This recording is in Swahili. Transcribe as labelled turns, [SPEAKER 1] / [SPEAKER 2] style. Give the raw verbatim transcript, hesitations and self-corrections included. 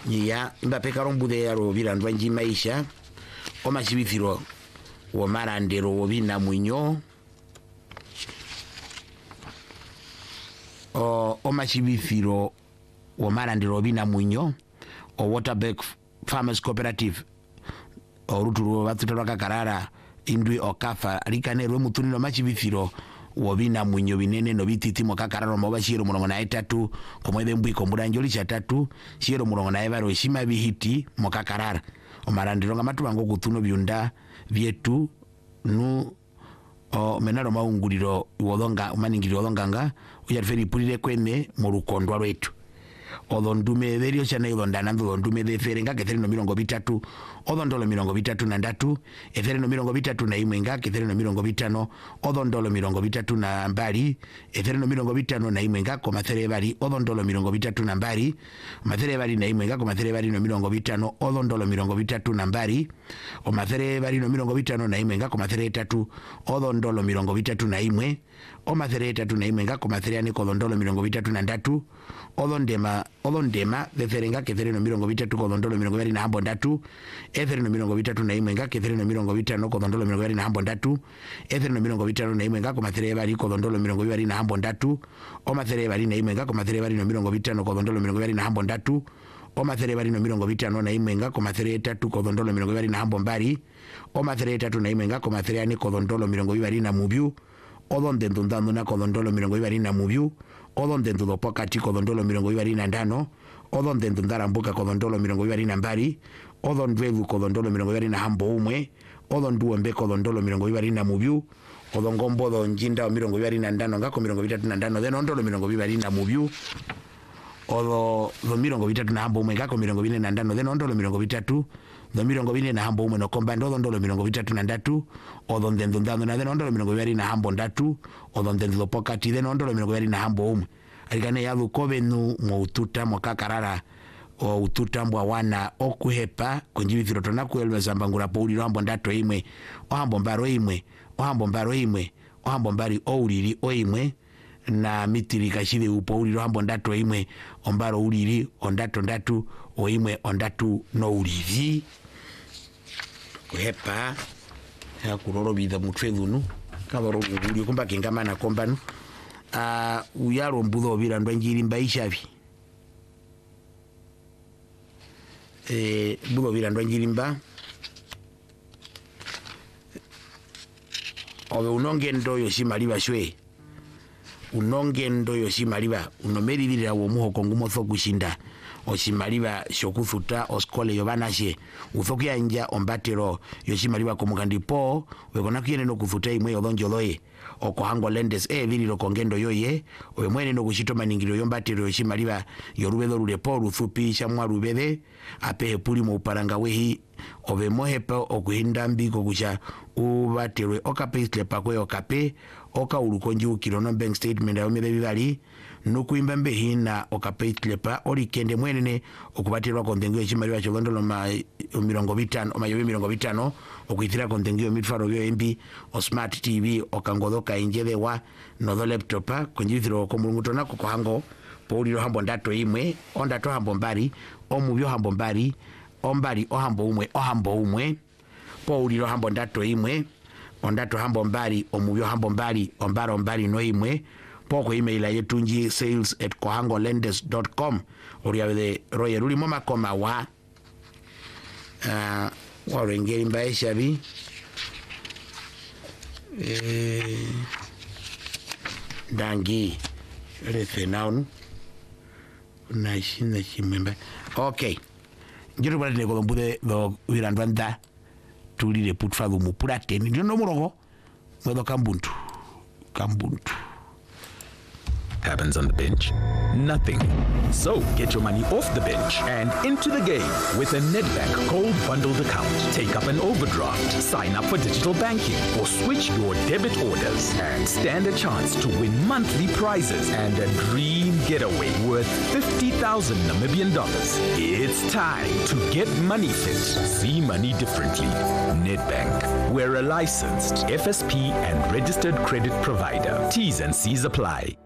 [SPEAKER 1] ya Mbappe karombude yaro birandwa nji maisha omachibithiro wo marandero wo bina mwinyo o omachibithiro wo marandero bina mwinyo o Waterberg Farmers Cooperative o ruturo batutwa kakarara indwi okafa rikanero mutunino machibithiro wo bina mwinyo binene no bititi mo kakarara mo bashiro murongo na etatu komwede mbwiko muranjoli cha tatu shiro murongo na ebaro shima bihiti mo kakarara o marandero ngamatubango kutuno byunda vyetu nu o menaro maunguriro wodonga maningiro wodonganga uyarferi pulire kwene mu rukondwa rwetu odondume verio chana yodondana ndondume de ferenga ketheri no mirongo bitatu odondolo mirongo bitatu na ndatu etheri no mirongo bitatu na imwe nga ketheri no mirongo bitano odondolo mirongo bitatu na mbali etheri no mirongo bitano na imwe nga komathere bali odondolo mirongo bitatu na mbali mathere bali na imwe nga komathere bali no mirongo bitano odondolo mirongo bitatu na mbali o mathere bali no mirongo bitano na imwe nga komathere tatu odondolo mirongo bitatu na imwe o mathere tatu na imwe nga komathere ani kodondolo mirongo bitatu na ndatu odondema odondema veferenga ketheri no mirongo bitatu kodondolo mirongo bali na hambo ndatu etheri no mirongo bitatu na imwe nga ketheri no mirongo bitano kodondolo mirongo bali na hambo ndatu etheri no mirongo bitano na imwe nga komathere bali kodondolo mirongo bali na hambo ndatu o mathere bali na imwe nga komathere bali no mirongo bitano kodondolo mirongo bali na hambo ndatu o mathere bali no mirongo bitano na imwe nga komathere tatu kodondolo mirongo bali na hambo mbali o mathere tatu na imwe nga komathere ani kodondolo mirongo bali na mubyu odonde ndundando na kodondolo mirongo bali na mubyu odonde ndudo pokati kodondolo mirongo bali na ndano odonde ndundara mbuka kodondolo mirongo bali na mbali odondwevu kodondolo mirongo bali na hambo umwe odonduwe mbe kodondolo mirongo bali na mubyu odongombodo njinda mirongo bali na ndano ngako mirongo bitatu na ndano then ondolo mirongo bali na mubyu odo do mirongo bitatu na hambo umwe ngako mirongo bine na ndano then ondolo mirongo bitatu do mirongo bine na hambo umwe no kombando ondolo mirongo bitatu na ndatu odonde ndundando na then ondolo mirongo bali na hambo ndatu odonde ndo pokati then ondolo mirongo bali na hambo umwe alikane yalu kobenu mo ututa mo kakarara o ututa mbwa wana okuhepa konjibithiro tona kuelwa zambangura pauli hambo ndato imwe o hambo mbaro imwe o hambo mbaro imwe o hambo mbari ouliri o imwe na mitiri kashide upauli hambo ndato imwe ombaro uliri ondato ndatu o imwe ondatu no uliri kuhepa ya kuroro bidha mutwethunu kabaro uli kumba kingamana kombanu a uh, uyaro mbudo birandwa njiri mbaishavi eh budo birandwa njiri mba obe unongendo yoshimaliba shwe unongendo yoshimaliba unomeririra wo muhoko ngumotho kushinda oshimaliba shokuthuta oskole yobanashe uthokia nja ombatero yoshimaliba komukandipo wekona kiyene no kuthuta imwe yodonjo loye okohango lendes e viliro kongendo yoye owe mwene no kushito maningiro yombatero yoshimaliba yorubedo rulepo ruthupi shamwa rubede apehe puli mu uparanga wehi owe mohepa okuhinda mbiko kusha ubaterwe okape pakwe okape oka ulukonji ukirono bank statement ya omebe bibali nukuimba mbehina okape lepa ori kende mwenene okubaterwa kontengo yoshimaliba chodondolo ma mirongo bitano omayobe mirongo bitano okuithira kontengo mitfaro byo mb o smart tv okangodoka injedewa no laptopa konjithiro komulungutona kokohango pauliro hambo ndato imwe ondato hambo mbari omubyo hambo mbari ombari ohambo umwe ohambo umwe pauliro hambo ndato imwe ondato hambo mbari omubyo hambo mbari ombaro mbari no imwe poko email yetunji sales at kohangolendes dot com oriabede royer uli moma koma wa uh, warengeri mbaisha bi eh dangi refe naunu na shina chimemba okay njiro bali ne kolombude do wirandwanda tulire putfadu mu purate ni no murogo mwedo kambuntu kambuntu
[SPEAKER 2] happens on the bench? Nothing. So get your money off the bench and into the game with a Nedbank Gold Bundled account. Take up an overdraft, sign up for digital banking, or switch your debit orders and stand a chance to win monthly prizes and a dream getaway worth fifty thousand Namibian dollars. It's time to get money fit. See money differently. Nedbank. We're a licensed F S P and registered credit provider. T's and C's apply.